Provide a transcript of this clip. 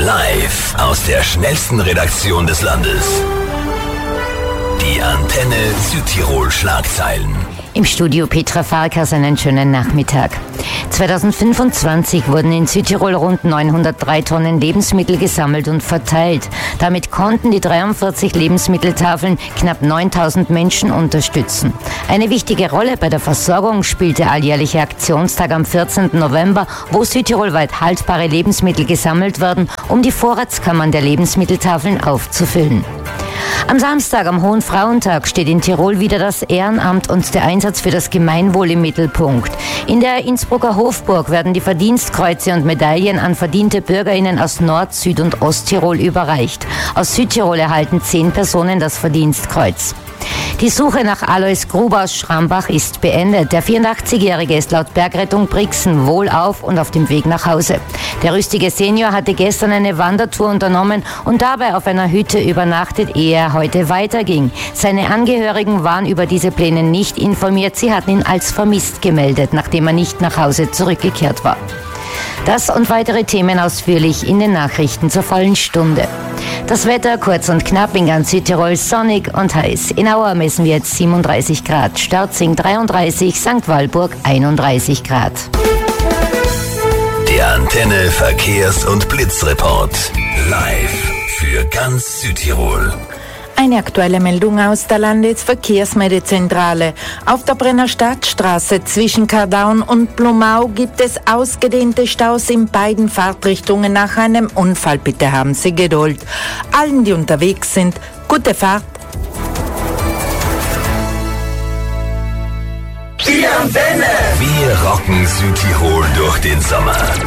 Live aus der schnellsten Redaktion des Landes. Die Antenne Südtirol Schlagzeilen. Im Studio Petra Farkas, einen schönen Nachmittag. 2025 wurden in Südtirol rund 903 Tonnen Lebensmittel gesammelt und verteilt. Damit konnten die 43 Lebensmitteltafeln knapp 9000 Menschen unterstützen. Eine wichtige Rolle bei der Versorgung spielt der alljährliche Aktionstag am 14. November, wo südtirolweit haltbare Lebensmittel gesammelt werden, um die Vorratskammern der Lebensmitteltafeln aufzufüllen. Am Samstag, am Hohen Frauentag, steht in Tirol wieder das Ehrenamt und der Einsatz für das Gemeinwohl im Mittelpunkt. In der Innsbrucker Hofburg werden die Verdienstkreuze und Medaillen an verdiente BürgerInnen aus Nord-, Süd- und Osttirol überreicht. Aus Südtirol erhalten 10 Personen das Verdienstkreuz. Die Suche nach Alois Gruber aus Schrambach ist beendet. Der 84-Jährige ist laut Bergrettung Brixen wohlauf und auf dem Weg nach Hause. Der rüstige Senior hatte gestern eine Wandertour unternommen und dabei auf einer Hütte übernachtet, ehe er heute weiterging. Seine Angehörigen waren über diese Pläne nicht informiert. Sie hatten ihn als vermisst gemeldet, nachdem er nicht nach Hause zurückgekehrt war. Das und weitere Themen ausführlich in den Nachrichten zur vollen Stunde. Das Wetter kurz und knapp in ganz Südtirol, sonnig und heiß. In Auer messen wir jetzt 37 Grad, Sterzing 33, St. Walburg 31 Grad. Der Antenne Verkehrs- und Blitzreport. Live für ganz Südtirol. Eine aktuelle Meldung aus der Landesverkehrsmeldezentrale. Auf der Brenner Stadtstraße zwischen Kardaun und Blumau gibt es ausgedehnte Staus in beiden Fahrtrichtungen nach einem Unfall. Bitte haben Sie Geduld. Allen, die unterwegs sind, gute Fahrt. Die Antenne. Wir rocken Südtirol durch den Sommer.